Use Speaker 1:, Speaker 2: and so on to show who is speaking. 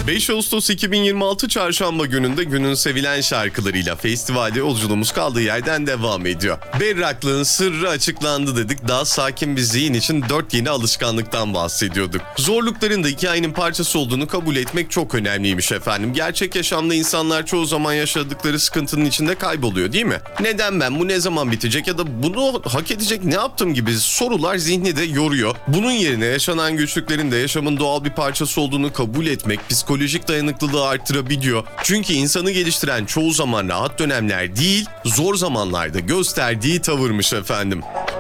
Speaker 1: 5 Ağustos 2026 Çarşamba gününde günün sevilen şarkılarıyla festivalde yolculuğumuz kaldığı yerden devam ediyor. Berraklığın sırrı açıklandı dedik. Daha sakin bir zihin için 4 yeni alışkanlıktan bahsediyorduk. Zorlukların da hikayenin parçası olduğunu kabul etmek çok önemliymiş efendim. Gerçek yaşamda insanlar çoğu zaman yaşadıkları sıkıntının içinde kayboluyor değil mi? Neden ben, bu ne zaman bitecek ya da bunu hak edecek ne yaptım gibi sorular zihni de yoruyor. Bunun yerine yaşanan güçlüklerin de yaşamın doğal bir parçası olduğunu kabul etmek psikolojik dayanıklılığı arttırabiliyor. Çünkü insanı geliştiren çoğu zaman rahat dönemler değil, zor zamanlarda gösterdiği tavırmış efendim.